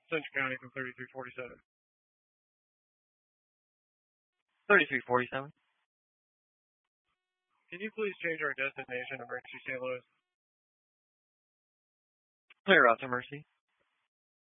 Central County from 3347. 3347. Can you please change our destination to Mercy, St. Louis? Clear out to Mercy.